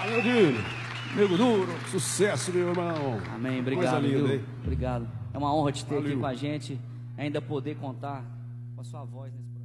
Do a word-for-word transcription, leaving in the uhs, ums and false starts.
Valeu, Dino. Nego duro, sucesso, meu irmão. Amém, obrigado, Coisa linda, viu? hein? Obrigado. É uma honra te ter Valeu. aqui com a gente, ainda poder contar com a sua voz nesse